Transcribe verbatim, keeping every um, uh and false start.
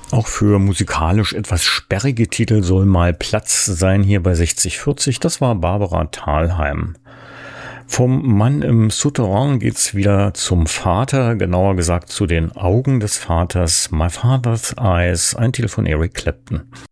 Auch für musikalisch etwas sperrige Titel soll mal Platz sein hier bei sechzig vierzig. Das war Barbara Thalheim. Vom Mann im Souterrain geht's wieder zum Vater, genauer gesagt zu den Augen des Vaters. My Father's Eyes, ein Titel von Eric Clapton.